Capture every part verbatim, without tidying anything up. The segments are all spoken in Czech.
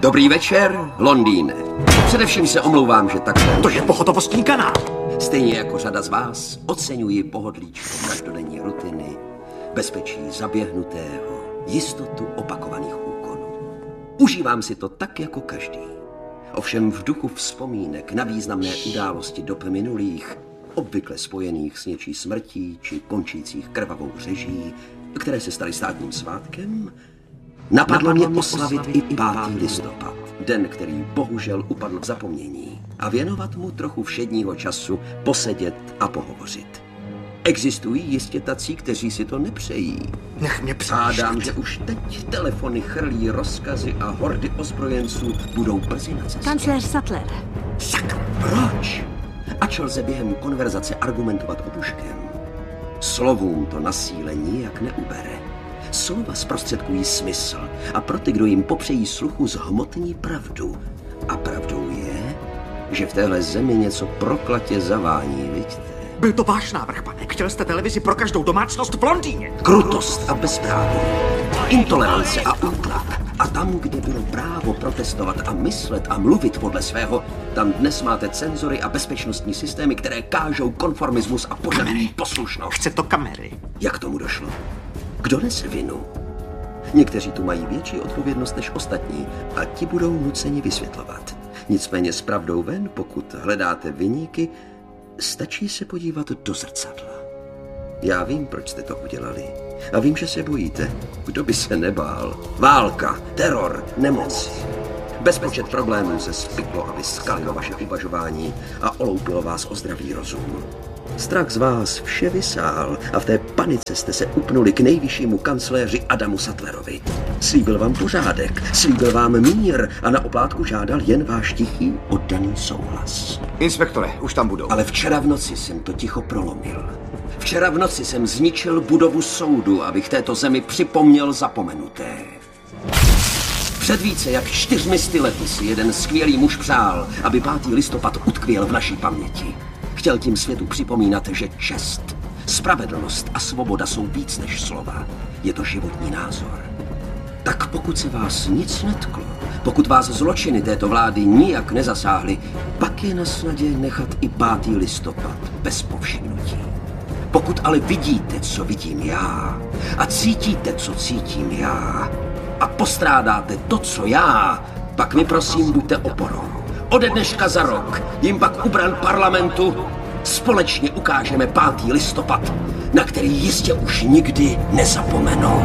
Dobrý večer, Londýne. Především se omlouvám, že takhle... To je pohotovostní kanál. Stejně jako řada z vás oceňuji pohodlíčko každodenní rutiny, bezpečí zaběhnutého, jistotu opakovaných úkonů. Užívám si to tak jako každý. Ovšem v duchu vzpomínek na významné události dob minulých, obvykle spojených s něčí smrtí či končících krvavou řeží, které se staly státním svátkem, napadlo mě oslavit i pátý listopad, den, který bohužel upadl v zapomnění, a věnovat mu trochu všedního času, posedět a pohovořit. Existují jistě tací, kteří si to nepřejí. Nech mě přemýšlet. Hádám, že už teď telefony chrlí rozkazy a hordy ozbrojenců budou brzy na cestě. Kancléř Sattler. Sakra, proč? Ač lze během konverzace argumentovat obuškem, slovům to na síle nijak neubere. Slova zprostředkují smysl a pro ty, kdo jim popřejí sluchu, zhmotní pravdu. A pravdou je, že v téhle zemi něco proklatě zavání, vidíte? Byl to váš návrh, pane. Chtěl jste televizi pro každou domácnost v Londýně. Krutost a bezpráví, intolerance a útlak. A tam, kde bylo právo protestovat a myslet a mluvit podle svého, tam dnes máte cenzory a bezpečnostní systémy, které kážou konformismus a požadují poslušnost. Chce to kamery. Jak tomu došlo? Kdo nese vinu? Někteří tu mají větší odpovědnost než ostatní a ti budou nuceni vysvětlovat. Nicméně s pravdou ven, pokud hledáte viníky, stačí se podívat do zrcadla. Já vím, proč jste to udělali. A vím, že se bojíte. Kdo by se nebál? Válka, teror, nemoc. Bezpočet problémů se spiklo a vyskalilo vaše uvažování a oloupilo vás o zdravý rozum. Strach z vás vše vysál a v té panice jste se upnuli k nejvyššímu kancléři Adamu Sattlerovi. Slíbil vám pořádek, slíbil vám mír a na oplátku žádal jen váš tichý oddaný souhlas. Inspektore, už tam budou. Ale včera v noci jsem to ticho prolomil. Včera v noci jsem zničil budovu soudu, abych této zemi připomněl zapomenuté. Před více jak čtyřmi lety si jeden skvělý muž přál, aby pátý listopad utkvěl v naší paměti. Chtěl tím světu připomínat, že čest, spravedlnost a svoboda jsou víc než slova. Je to životní názor. Tak pokud se vás nic netklo, pokud vás zločiny této vlády nijak nezasáhly, pak je na snadě nechat i pátý listopad bez povšimnutí. Pokud ale vidíte, co vidím já, a cítíte, co cítím já, a postrádáte to, co já, pak mi prosím buďte oporou. Ode dneška za rok jim pak ubran parlamentu společně ukážeme pátý listopad, na který jistě už nikdy nezapomenou.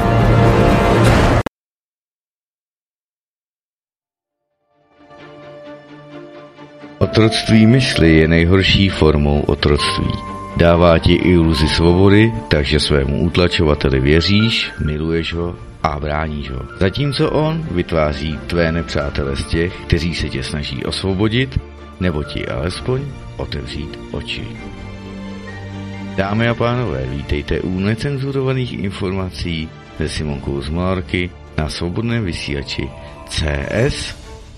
Otroctví mysli je nejhorší formou otroctví. Dává ti iluzi svobody, takže svému utlačovateli věříš, miluješ ho a bráníš ho. Zatímco on vytváří tvé nepřátele z těch, kteří se tě snaží osvobodit, nebo ti alespoň otevřít oči. Dámy a pánové, vítejte u necenzurovaných informací se Simonkou z Malarky na svobodném vysílači C S.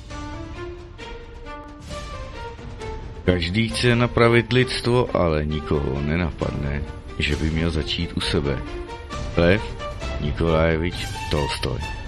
Každý chce napravit lidstvo, ale nikoho nenapadne, že by měl začít u sebe. Lev Nikolajevič Tolstoj.